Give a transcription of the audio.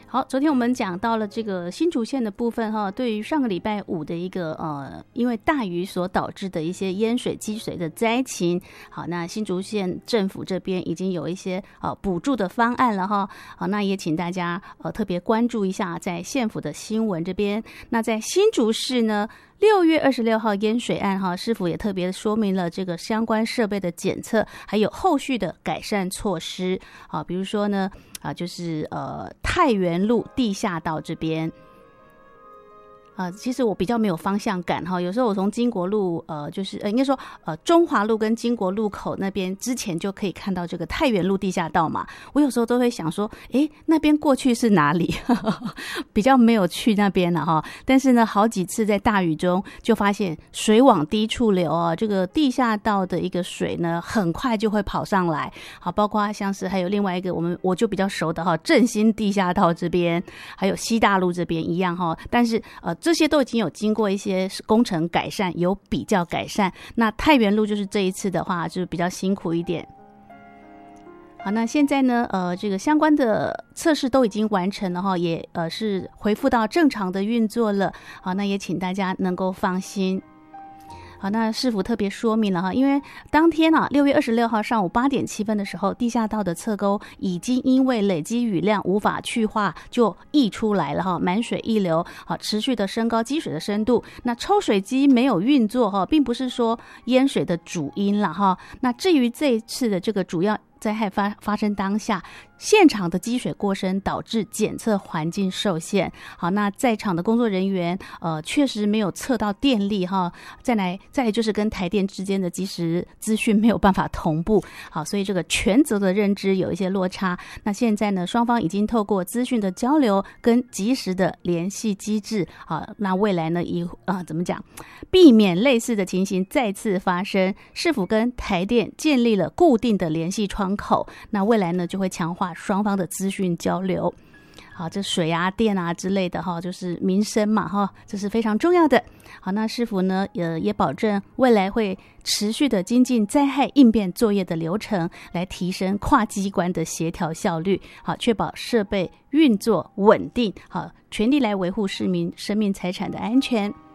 好，昨天我们讲到了这个新竹县的部分哈，对于上个礼拜五的一个因为大雨所导致的一些淹水积水的灾情，好，那新竹县政府这边已经有一些补助的方案了哈，好，那也请大家特别关注一下在县府的新闻这边。那在新竹市呢，6月26号淹水案哈，市府也特别说明了这个相关设备的检测，还有后续的改善措施。好，比如说呢，就是太原路地下道这边。其实我比较没有方向感哈，有时候我从经国路就是应该说中华路跟经国路口那边之前就可以看到这个太原路地下道嘛，我有时候都会想说那边过去是哪里比较没有去那边了哈，但是呢好几次在大雨中就发现水往低处流啊，这个地下道的一个水呢很快就会跑上来，好，包括像是还有另外一个我就比较熟的哈，振兴地下道这边还有西大路这边一样哈，但是这些都已经有经过一些工程改善，有比较改善。那太原路就是这一次的话，就是比较辛苦一点。好，那现在呢，这个相关的测试都已经完成了哈，也是恢复到正常的运作了。好，那也请大家能够放心。好，那市府特别说明了哈，因为当天6月26号上午8点7分的时候，地下道的侧沟已经因为累积雨量无法去化，就溢出来了哈，满水溢流，好，持续的升高积水的深度。那抽水机没有运作哈，并不是说淹水的主因了哈。那至于这一次的这个主要灾害发生当下，现场的积水过深导致检测环境受限。好，那在场的工作人员确实没有测到电力哈，再来就是跟台电之间的即时资讯没有办法同步，好，所以这个权责的认知有一些落差。那现在呢，双方已经透过资讯的交流跟及时的联系机制，好，那未来呢怎么讲，避免类似的情形再次发生，市府跟台电建立了固定的联系窗口，那未来呢就会强化双方的资讯交流。好，这水啊电啊之类的哈，就是民生嘛哈，这是非常重要的。好，那市府呢也保证未来会持续的精进灾害应变作业的流程，来提升跨机关的协调效率，好，确保设备运作稳定，好，全力来维护市民生命财产的安全。